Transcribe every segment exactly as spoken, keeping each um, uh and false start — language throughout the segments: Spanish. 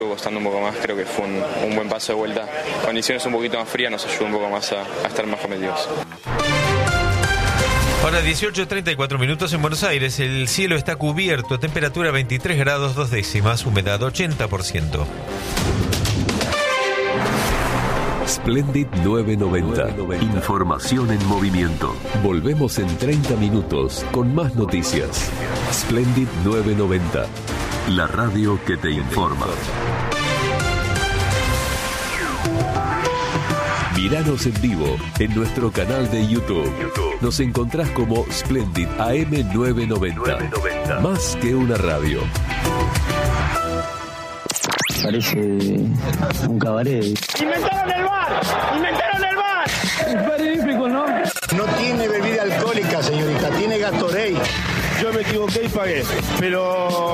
Costando un poco más, creo que fue un, un buen paso de vuelta. Condiciones un poquito más frías nos ayudó un poco más a, a estar más competitivos. Ahora dieciocho treinta y cuatro minutos en Buenos Aires. El cielo está cubierto, temperatura veintitrés grados dos décimas, humedad ochenta por ciento. Splendid novecientos noventa. Información en movimiento. Volvemos en treinta minutos con más noticias. Splendid novecientos noventa. La radio que te informa. Míranos en vivo en nuestro canal de YouTube. Nos encontrás como Splendid A M novecientos noventa. Más que una radio. Parece un cabaret. ¡Inventaron el bar! ¡Inventaron el bar! Es magnífico, ¿no? No tiene bebida alcohólica, señorita, tiene Gatorade. Yo me equivoqué y pagué, pero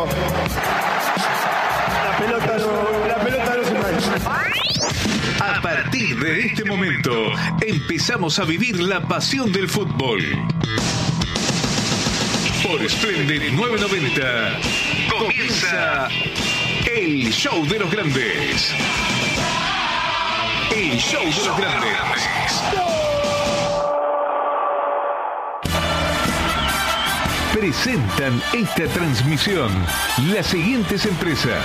la pelota no, la pelota no se mancha. A partir de este momento, empezamos a vivir la pasión del fútbol. Por Splendid novecientos noventa, comienza el show de los grandes. El show de los grandes. Presentan esta transmisión las siguientes empresas.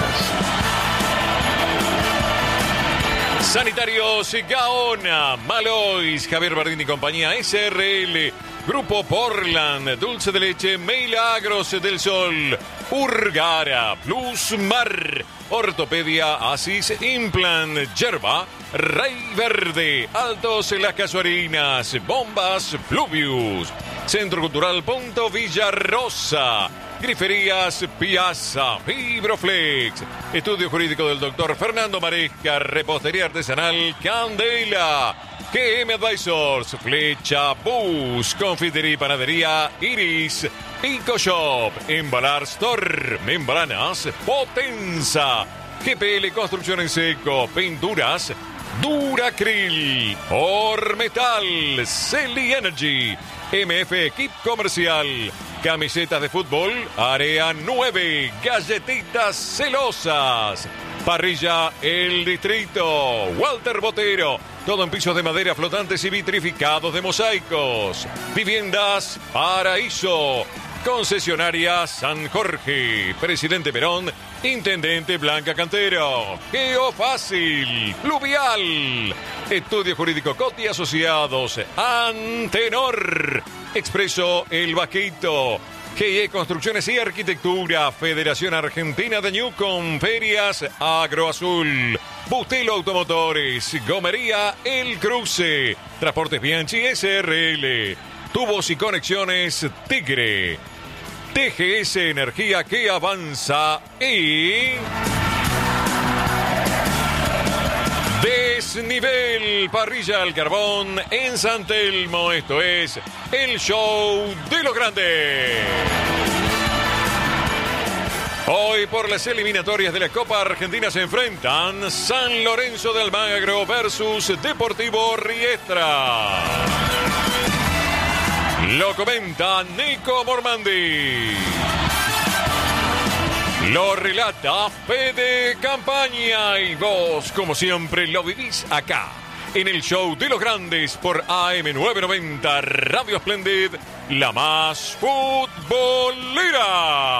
Sanitarios Gaona, Malois, Javier Bardín y compañía, S R L, Grupo Portland, Dulce de Leche, Milagros del Sol, Urgara, Plus Mar, Ortopedia, Asis, Implant, Yerba, Rey Verde, Altos Las Casuarinas, Bombas, Fluvius, Centro Cultural Punto Villarrosa, Griferías Piazza, Fibroflex, Estudio Jurídico del doctor Fernando Maresca, Repostería Artesanal Candela, G M Advisors, Flecha Bus, Confitería y Panadería Iris, Pico Shop, Embalar Store, Membranas Potenza, G P L Construcción en Seco, Pinturas Duracril, Ormetal, Celi Energy, M F Equip Comercial, camisetas de fútbol, Área nueve, galletitas celosas, Parrilla El Distrito, Walter Botero, todo en pisos de madera flotantes y vitrificados de mosaicos, Viviendas Paraíso, Concesionaria San Jorge, Presidente Perón, Intendente Blanca Cantero, Geofácil, Fluvial, Estudio Jurídico Coti Asociados, Antenor, Expreso El Vaquito, G I E Construcciones y Arquitectura, Federación Argentina de Newcom, Ferias Agroazul, Bustelo Automotores, Gomería El Cruce, Transportes Bianchi S R L, Tubos y Conexiones Tigre, T G S Energía que avanza y Desnivel Parrilla al Carbón en San Telmo. Esto es el show de los grandes. Hoy por las eliminatorias de la Copa Argentina se enfrentan San Lorenzo de Almagro versus Deportivo Riestra. Lo comenta Nico Mormandi. Lo relata Fede Campaña y vos, como siempre, lo vivís acá, en el show de los grandes por A M novecientos noventa Radio Splendid, la más futbolera.